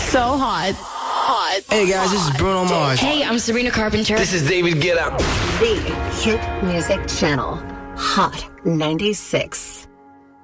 So hot. Hey guys, this is Bruno Mars. Hey, I'm Sabrina Carpenter. This is David Guetta. The Hit Music Channel. Hot 96.